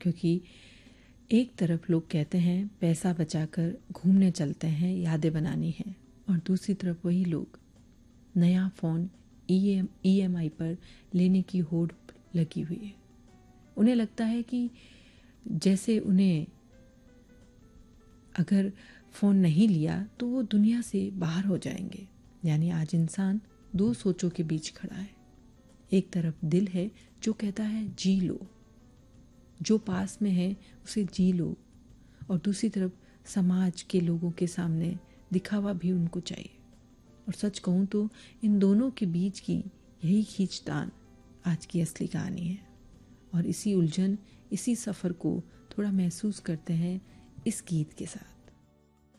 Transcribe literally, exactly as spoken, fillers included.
क्योंकि एक तरफ लोग कहते हैं पैसा बचाकर घूमने चलते हैं, यादें बनानी है, और दूसरी तरफ वही लोग नया फ़ोन ई एम आई पर लेने की होड़ लगी हुई है। उन्हें लगता है कि जैसे उन्हें अगर फ़ोन नहीं लिया तो वो दुनिया से बाहर हो जाएंगे। यानी आज इंसान दो सोचों के बीच खड़ा है। एक तरफ दिल है जो कहता है जी लो, जो पास में है उसे जी लो, और दूसरी तरफ समाज के लोगों के सामने दिखावा भी उनको चाहिए। और सच कहूँ तो इन दोनों के बीच की यही खींचतान आज की असली कहानी है। और इसी उलझन, इसी सफ़र को थोड़ा महसूस करते हैं इस गीत के साथ।